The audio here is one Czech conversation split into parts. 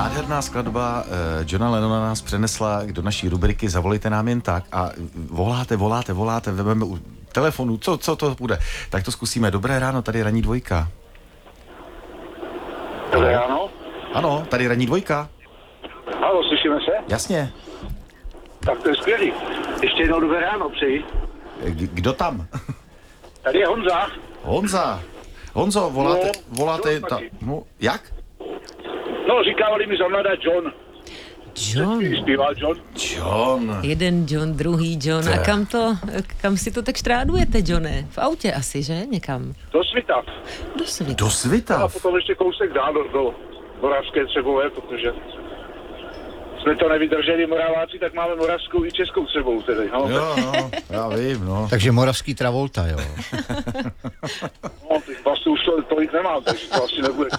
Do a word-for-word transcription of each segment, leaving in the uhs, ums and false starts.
Nádherná skladba uh, Johna Lennona nás přenesla do naší rubriky Zavolejte nám jen tak a voláte, voláte, voláte, vezmeme u telefonu, co, co to bude. Tak to zkusíme. Dobré ráno, tady ranní dvojka. Dobré ráno. Ano, tady ranní dvojka. Halo, slyšíme se? Jasně. Tak to je skvělý. Ještě jednou dobré ráno přeji. G- kdo tam? Tady je Honza. Honza. Honzo, voláte, No, voláte, John ta, taky. no, jak? No, říkávali mi za mladá John. John. Zpíval John. John. Jeden John, druhý John. A kam to, kam si to tak štrádujete, Johne? V autě asi, že? Někam? Do Svitav. Do Svitav. Do A Svitav. potom ještě kousek dál do, do Moravské Třebové, protože jsme to nevydrželi Moraváci, tak máme moravskou i českou Třebou tedy. No, Jo, no, já vím, no. Takže moravský Travolta, jo. no těch pasů už to, tolik nemám, takže to asi nebude.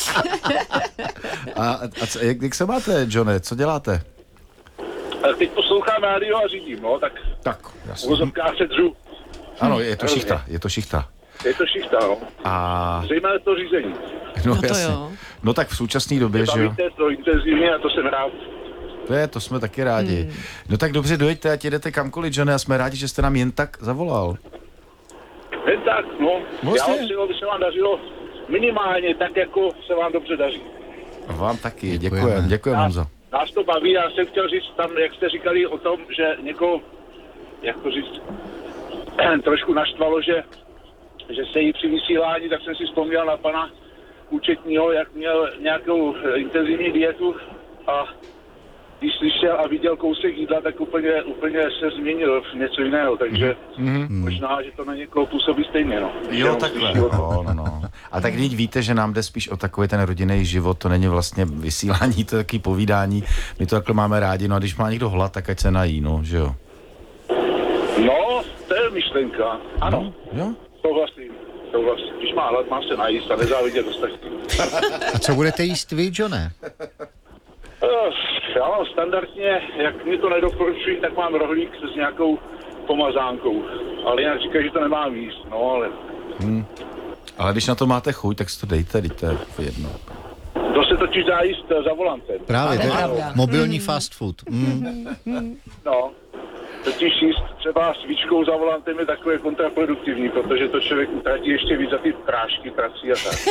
A, a co, jak, jak se máte, Johne, co děláte? A teď poslouchám rádio a řídím, no, tak Tak, v jasně. vozovkách se dřu. Ano, je to šichta, je to šichta. Je to šichta, no. A, Zejména to řízení. no, No to jasně. jo. No tak v současné době, že jo. Bavíte to intenzivně a to jsem rád. To je, to jsme taky rádi. Hmm. No tak dobře, dojeďte, ať jedete kamkoliv, Johne, a jsme rádi, že jste nám jen tak zavolal. Jen tak, no. Vlastně. Já vám přeju, aby se vám dařilo minimálně tak, jako se vám dobře daří. A vám taky, Děkujeme. děkujeme, děkujeme, Honzo. Nás to baví, já jsem chtěl říct tam, jak jste říkali o tom, že někoho, jak to říct, trošku naštvalo, že, že se jí při vysílání, tak jsem si vzpomněl na pana účetního, jak měl nějakou intenzivní dietu a když slyšel a viděl kousek jídla, tak úplně, úplně se změnil v něco jiného, takže mm-hmm. možná, že to na někoho působí stejně, no. Jo, Jenom takhle. slyší o tom. No, no, no. A tak teď víte, že nám jde spíš o takový ten rodinný život, to není vlastně vysílání, to je takový povídání. My to takhle máme rádi, no a když má někdo hlad, tak ať se nají, no, že jo. No, to je myšlenka, ano, Jo? souhlasím, souhlasím. Když má hlad, má se najíst a nezávidět ostatní. A co budete jíst vy, Johne? Uh, já mám standardně, jak mi to nedoporučují, tak mám rohlík s nějakou pomazánkou. Ale jinak říkají, že to nemám jíst, no ale... Hmm. Ale když na to máte chuť, tak si to dejte, dejte jedno. To se totiž dá jíst uh, za volantem. Právě, to je pravda. mobilní fast food. Mm. No, totiž jíst třeba svíčkou za volantem je takové kontraproduktivní, protože to člověk utratí ještě víc za ty prášky, prací a tak.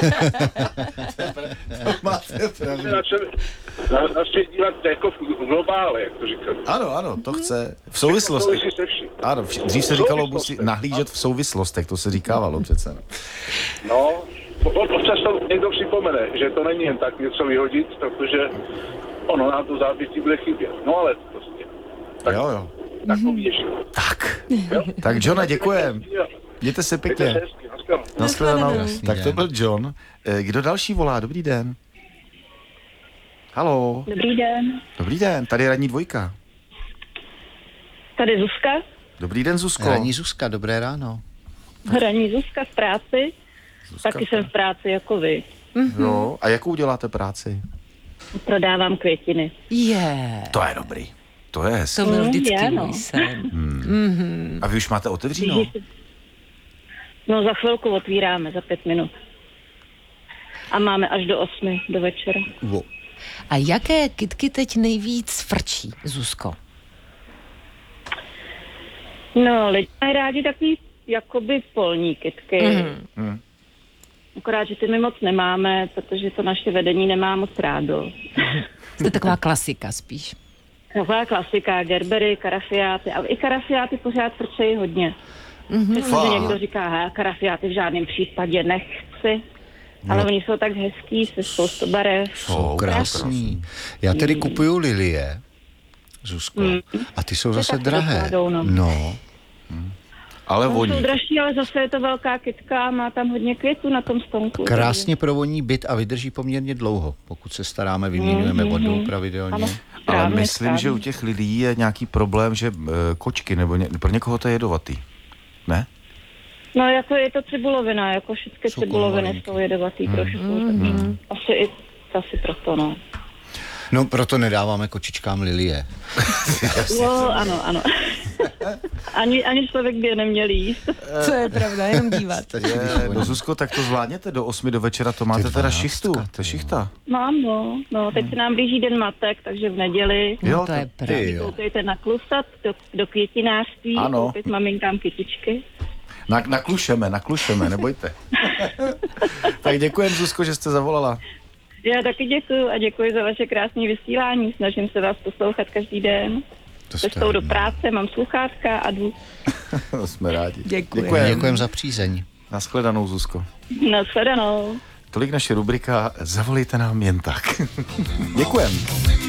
Máte pravdu. Na, člověk, na, na svět dívat jako v globále, jak to říkám. Ano, ano, to chce. V souvislostech. Souvisí se vším. Ano, vš- dřív se říkalo, musí Souvislostech. nahlížet v souvislostech, to se říkávalo přece. No, občas to někdo připomene, že to není jen tak něco vyhodit, protože ono nám to zápětí bude chybět. No ale prostě. Tak, Jo, jo. takový je život. Tak. Jo? Tak Johne, děkujem. Mějte se Mějte se pěkně. hezky, nashledanou. Naschledanou. Krásný Tak to den. byl John. Eh, Kdo další volá? Dobrý den. Haló. Dobrý den, Dobrý den, tady je ranní dvojka. tady Zuzka, Dobrý den, Zuzko. Raní Zuzka, dobré ráno. hraní Zuzka v práci, Zuzka. taky jsem v práci jako vy. Jo, a jakou děláte práci? Prodávám květiny. Je. To je dobrý. To je hezký. To byl Mm, vždycky je, no. můj sen. A vy už máte otevřeno? No za chvilku otvíráme, za pět minut. A máme až do osmi, do večera. Wo. A jaké kytky teď nejvíc frčí, Zuzko? No, lidi mají rádi takový jakoby polní kytky. Mhm. Akorát, že ty my moc nemáme, protože to naše vedení nemá moc rádo. To je taková klasika spíš. Taková klasika, gerbery, karafiáty, ale i karafiáty pořád frčejí hodně. Přestože Fakt? někdo říká, he, karafiáty v žádném případě nechci, ale oni jsou tak hezký, se spoustou barev. Jsou krásný. Já tedy kupuju lilie, Zuzko, a ty jsou zase taky drahé. dokladou, no. No, Ale Oni voní. jsou dražší, ale zase je to velká kytka a má tam hodně květů na tom stonku. krásně provoní byt a vydrží poměrně dlouho, pokud se staráme, vyměňujeme vodu pravidelně. Ano, Ale správně, myslím, správně. že u těch lidí je nějaký problém, že e, kočky, nebo ně, pro někoho to je jedovatý. Ne? No jako je to cibulovina, jako všechny Jsou cibuloviny kolovovinky. jsou jedovatý trošku. Mm. Asi i asi proto, no. No, proto nedáváme kočičkám lilie. Jo, ano, ano. Ani, ani člověk by je neměl jíst. Co je pravda, jenom dívat. Je, no Zuzko, tak to zvládněte do osmi do večera, to máte teda dvanáctka, šichtu, ty to je šichta. Mám, no. No, teď se nám blíží Den matek, takže v neděli Jo, No to je pravda. Ty jo. koukejte na klusat do, do květinářství, Ano. koupit maminkám kytičky. Na, naklušeme, naklušeme, nebojte. Tak děkujem, Zuzko, že jste zavolala. Já taky děkuji a děkuji za vaše krásné vysílání. Snažím se vás poslouchat každý den. To jste- Cestou do práce mám sluchátka a jdu. Jsme rádi. Děkuji. Děkujem. Děkujem za přízeň. Naschledanou, Zuzko. Nashledanou. Tolik naše rubrika Zavolejte nám jen tak. Děkujem.